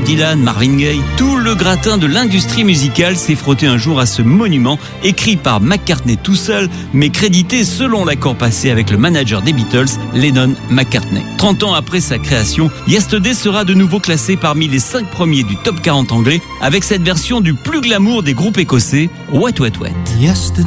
Dylan, Marvin Gaye, tout le gratin de l'industrie musicale s'est frotté un jour à ce monument, écrit par McCartney tout seul, mais crédité selon l'accord passé avec le manager des Beatles, Lennon-McCartney. 30 ans après sa création, Yesterday sera de nouveau classé parmi les 5 premiers du top 40 anglais, avec cette version du plus glamour des groupes écossais, Wet Wet Wet.